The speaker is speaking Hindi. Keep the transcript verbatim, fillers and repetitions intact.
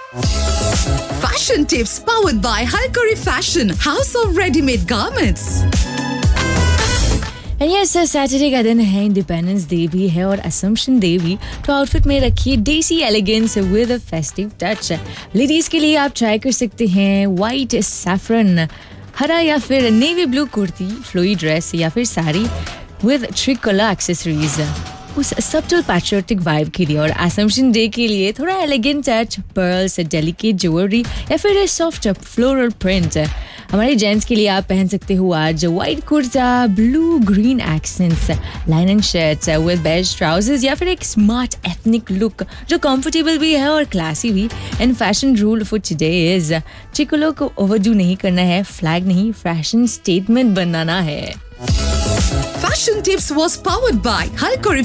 Fashion tips powered by Halkari Fashion, House of Ready-Made Garments. And yes Saturday का दिन है, इंडिपेंडेंस डे भी है और असम्पशन डे भी, तो आउटफिट में रखिए देसी elegance with a festive touch. Ladies के लिए आप ट्राई कर सकते हैं वाइट सैफरन, हरा या फिर navy blue kurti, flowy dress या फिर साड़ी विद ट्रिकोलर एक्सेसरीज, उस सब्टल पैट्रियोटिक वाइब के लिए। और असम्पशन डे के लिए थोड़ा elegant touch, pearls, delicate jewellery या फिर सॉफ्ट फ्लोरल प्रिंट। हमारे जेंट्स के लिए आप पहन सकते हो आज white kurta, blue green accents, लाइनन shirts with beige trousers या फिर एक स्मार्ट एथनिक लुक जो कंफर्टेबल भी है और क्लासी भी। And fashion rule for today is चिकोलो को ओवरडू नहीं करना है, फ्लैग नहीं, फैशन स्टेटमेंट बनाना है। Fashion tips was powered by Halkari